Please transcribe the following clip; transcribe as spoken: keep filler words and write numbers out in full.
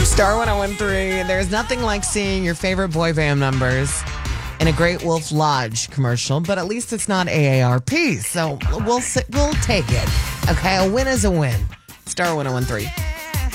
Star one oh one three. There's nothing like seeing your favorite boy band members in a Great Wolf Lodge commercial, but at least it's not A A R P, so we'll we'll take it. Okay, a win is a win. Star one oh one three.